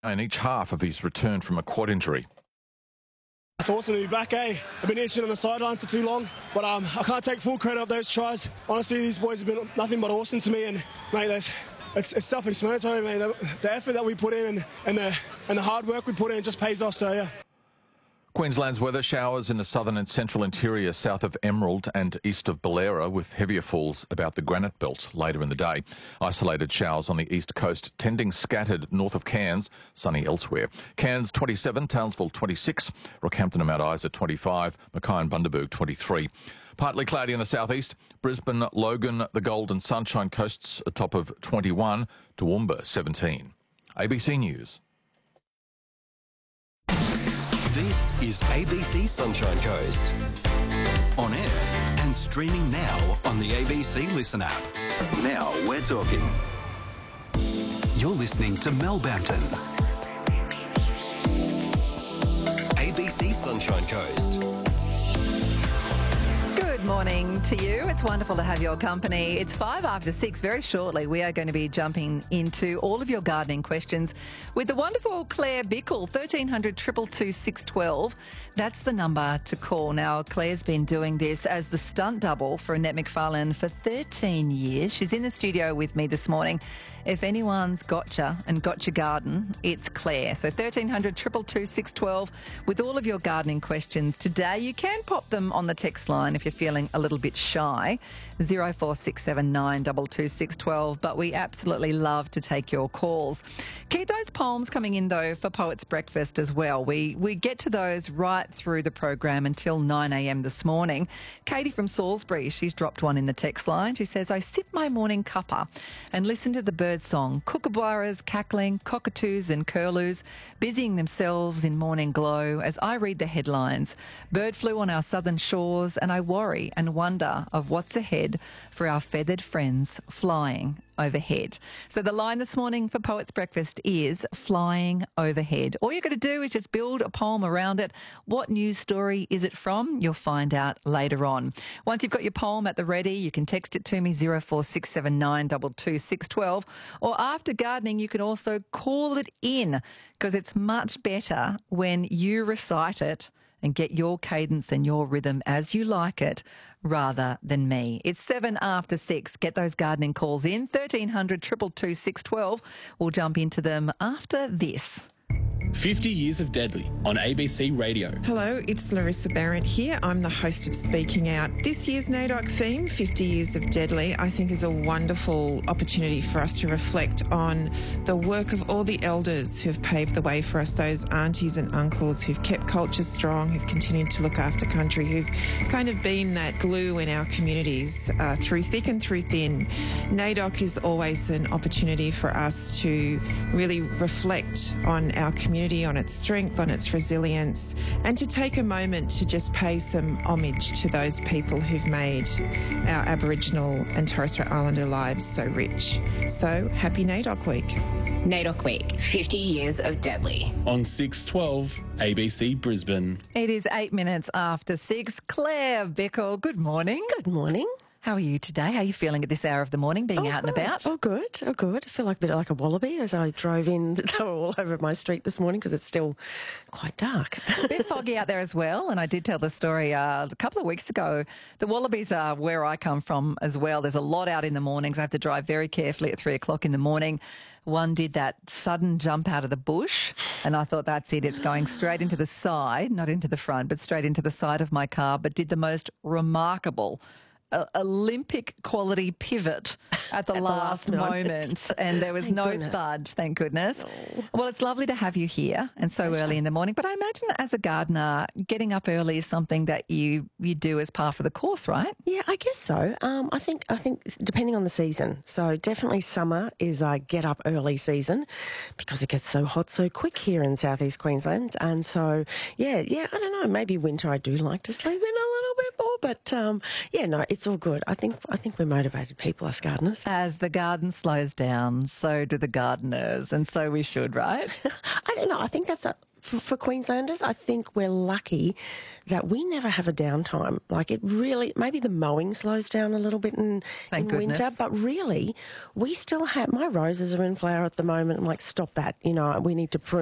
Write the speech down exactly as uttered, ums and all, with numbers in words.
in each half of his return from a quad injury. It's awesome to be back, eh? I've been itching on the sideline for too long, but um, I can't take full credit of those tries. Honestly, these boys have been nothing but awesome to me, and mate, there's, it's, it's self-explanatory, mate. The, the effort that we put in and, and the and the hard work we put in just pays off. So yeah. Queensland's weather: showers in the southern and central interior south of Emerald and east of Ballera, with heavier falls about the Granite Belt later in the day. Isolated showers on the east coast, tending scattered north of Cairns, sunny elsewhere. Cairns twenty-seven, Townsville twenty-six, Rockhampton and Mount Isa twenty-five, Mackay and Bundaberg twenty-three. Partly cloudy in the southeast, Brisbane, Logan, the Gold and Sunshine Coasts a top of twenty-one, Toowoomba seventeen. A B C News. This is A B C Sunshine Coast. On air and streaming now on the A B C Listen app. Now we're talking. You're listening to Mel Bampton. A B C Sunshine Coast. Good morning to you. It's wonderful to have your company. It's five after six. Very shortly, we are going to be jumping into all of your gardening questions with the wonderful Claire Bickle, thirteen hundred, two two two, six one two. That's the number to call. Now, Claire's been doing this as the stunt double for Annette McFarlane for thirteen years. She's in the studio with me this morning. If anyone's gotcha and got your garden, it's Claire. So thirteen hundred, two two two, six one two with all of your gardening questions today. You can pop them on the text line if you're feeling a little bit shy, zero four six seven nine two two six one two, but we absolutely love to take your calls. Keep those poems coming in, though, for Poets Breakfast as well. We we get to those right through the program until nine a m this morning. Katie from Salisbury, she's dropped one in the text line. She says, I sip my morning cuppa and listen to the bird song, kookaburras cackling, cockatoos and curlews busying themselves in morning glow as I read the headlines. Bird flu on our southern shores, and I worry and wonder of what's ahead for our feathered friends flying overhead. So the line this morning for Poets Breakfast is flying overhead. All you've got to do is just build a poem around it. What news story is it from? You'll find out later on. Once you've got your poem at the ready, you can text it to me, zero four six seven nine two two six one two, or after gardening, you can also call it in, because it's much better when you recite it and get your cadence and your rhythm as you like it, rather than me. It's seven after six. Get those gardening calls in. thirteen hundred, two two two, six one two. We'll jump into them after this. fifty years of Deadly on A B C Radio. Hello, it's Larissa Barrett here. I'm the host of Speaking Out. This year's NAIDOC theme, fifty years of Deadly, I think is a wonderful opportunity for us to reflect on the work of all the elders who've paved the way for us, those aunties and uncles who've kept culture strong, who've continued to look after country, who've kind of been that glue in our communities uh, through thick and through thin. NAIDOC is always an opportunity for us to really reflect on our community, on its strength, on its resilience, and to take a moment to just pay some homage to those people who've made our Aboriginal and Torres Strait Islander lives so rich. So, happy NAIDOC Week. NAIDOC Week, fifty years of Deadly. On six twelve, A B C Brisbane. It is eight minutes after six. Claire Bickle, good morning. Good morning. How are you today? How are you feeling at this hour of the morning, being oh, out good. and about? Oh, good. Oh, good. I feel like a bit like a wallaby as I drove in. They were all over my street this morning because it's still quite dark. A bit foggy out there as well. And I did tell the story uh, a couple of weeks ago. The wallabies are where I come from as well. There's a lot out in the mornings. I have to drive very carefully at three o'clock in the morning. One did that sudden jump out of the bush, and I thought, that's it. It's going straight into the side, not into the front, but straight into the side of my car, but did the most remarkable A Olympic quality pivot at the, at last, the last moment. moment. And there was Thank no goodness. thud, thank goodness. No. Well, it's lovely to have you here and so Pleasure. early in the morning. But I imagine as a gardener, getting up early is something that you, you do as par for the course, right? Yeah, I guess so. Um, I think I think depending on the season. So definitely summer is a get up early season because it gets so hot so quick here in southeast Queensland. And so, yeah, yeah, I don't know, maybe winter I do like to sleep in a little bit more. But, um, yeah, no, it's all good. I think I think we're motivated people, us gardeners. As the garden slows down, so do the gardeners, and so we should, right? I don't know. I think that's a, for, for Queenslanders, I think we're lucky that we never have a downtime. Like it really, maybe the mowing slows down a little bit in, in winter, but really, we still have, my roses are in flower at the moment. I'm like, stop that. You know, we need to prune.